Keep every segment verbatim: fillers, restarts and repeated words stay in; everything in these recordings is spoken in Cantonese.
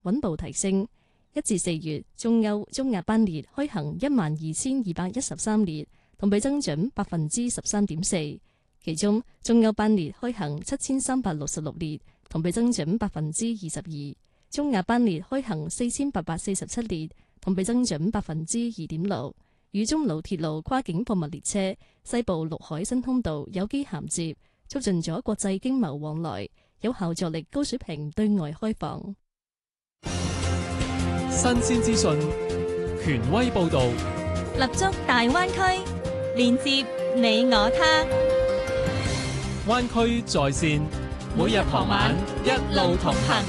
穩步提升。一至四月，中歐、中亞班列開行一萬二千二百一十三列，同比增長百分之十三點四。其中，中歐班列開行七千三百六十六列，同比增長百分之二十二；中亞班列開行四千八百四十七列，同比增長百分之二點六。與中老鐵路跨境貨物列車西部陸海新通道有機銜接，促進咗國際經貿往來，有效助力高水平對外開放。 新鮮資訊，權威報導， 立足大灣區，連接你我他。 灣區在線，每日傍晚一路同行。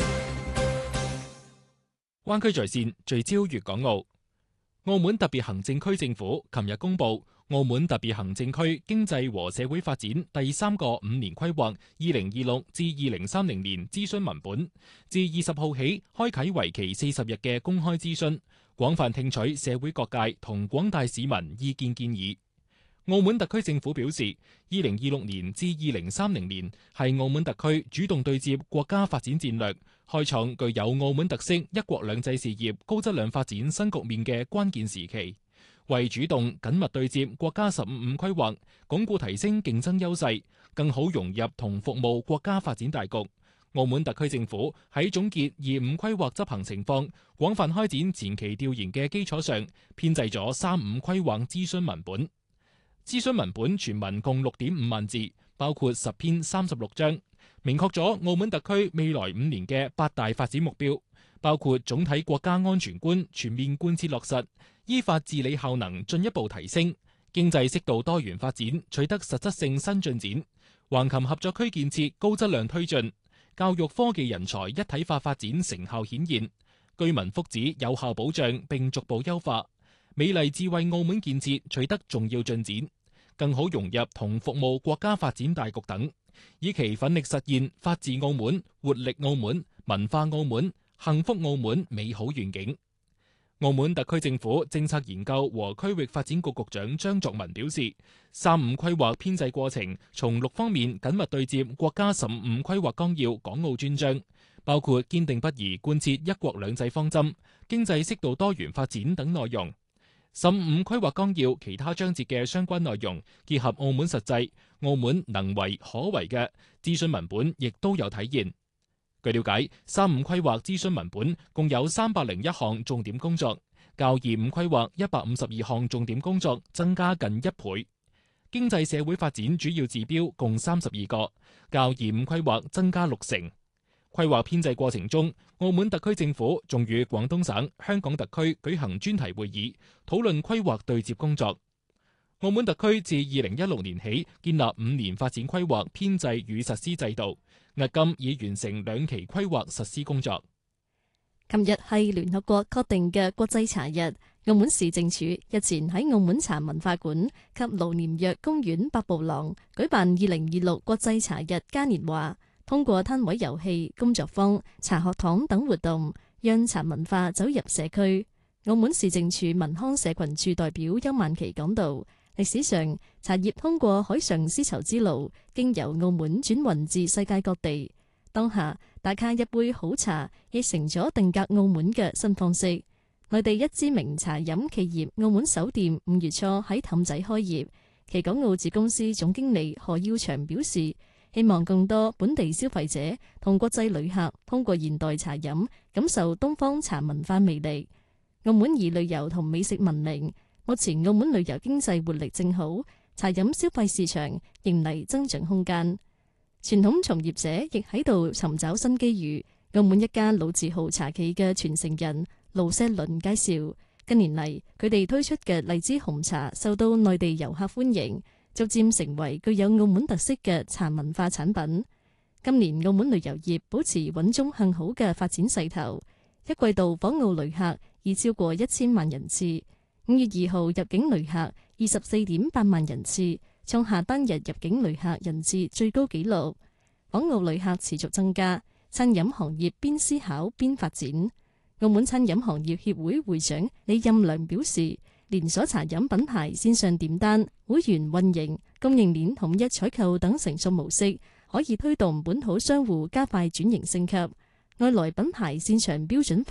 灣區在線聚焦粵港澳。澳門特別行政區政府琴日公布《澳門特別行政區經濟和社會發展第三個五年規劃（二零二六至二零三零年）》諮詢文本，自二十號起開啟為期四十日嘅公開諮詢，廣泛聽取社會各界同廣大市民意見建議。澳門特區政府表示，二零二六年至二零三零年係澳門特區主動對接國家發展戰略，開創具有澳門特色一國兩制事業高質量發展新局面嘅關鍵時期，為主動緊密對接國家十五五規劃，鞏固提升競爭優勢，更好融入同服務國家發展大局。澳門特區政府喺總結二五規劃執行情況、廣泛開展前期調研嘅基礎上，編製咗三五規劃諮詢文本。諮詢文本全文共六點五萬字，包括十篇三十六章，明確咗澳門特區未來五年嘅八大發展目標，包括總體國家安全觀全面貫徹落實，依法治理效能進一步提升，經濟適度多元發展取得實質性新進展，橫琴合作區建設高質量推進，教育科技人才一體化發展成效顯現，居民福祉有效保障並逐步優化，美麗智慧澳門建設取得重要進展，更好融入同服務國家發展大局等，以期奮力實現法治澳門、活力澳門、文化澳門、幸福澳門美好願景。澳門特區政府政策研究和區域發展局局長張作文表示，三五規劃編製過程從六方面緊密對接國家十五五規劃綱要港澳專章，包括堅定不移貫徹一國兩制方針、經濟適度多元發展等內容。十五五規劃綱要其他章節嘅相關內容，結合澳門實際、澳門能為可為嘅諮詢文本，亦都有體現。據了解，三五規劃諮詢文本共有三百零一項重點工作，較二五規劃一百五十二項重點工作增加近一倍。經濟社會發展主要指標共三十二個，較二五規劃增加六成。規劃編製過程中，澳門特區政府仲與廣東省、香港特區舉行專題會議，討論規劃對接工作。澳門特區自二零一六年起建立五年發展規劃編製與實施制度，迄今已完成兩期規劃實施工作。 琴日係聯合國確定嘅國際茶日，澳門市政署日前喺澳門茶文化館及盧廉若公園百步廊舉辦二零二六國際茶日嘉年華。通過攤位遊戲、工作坊、茶學堂等活動，讓茶文化走入社區。澳門市政署文康社群處代表邱萬琪講道，歷史上茶葉通過海上絲綢之路，經由澳門轉運至世界各地。當下打卡一杯好茶，亦成咗定格澳門嘅新方式。內地一知名茶飲企業澳門首店五月初喺氹仔開業，其港澳子公司總經理何耀祥表示，希望更多本地消費者同國際旅客通過現代茶飲感受東方茶文化魅力。澳門以旅遊同美食聞名，目前澳門旅遊經濟活力正好，茶飲消費市場迎嚟增長空間。傳統從業者亦喺度尋找新機遇。澳門一家老字號茶企嘅傳承人盧錫倫介紹，近年嚟佢哋推出嘅荔枝紅茶受到內地遊客歡迎，逐漸成為具有澳門特色嘅茶文化產品。今年澳門旅遊業保持穩中向好嘅發展勢頭，一季度訪澳旅客已超過一千萬人次。五月二號入境旅客二十四點八萬人次，創下單日入境旅客人次最高紀錄。訪澳旅客持續增加，餐飲行業邊思考邊發展。澳門餐飲行業協會會長李任良表示，連鎖茶飲品牌線上點單、會員運營、供應鏈統一採購等成熟模式，可以推動本土商戶加快轉型升級。 外來品牌市場標準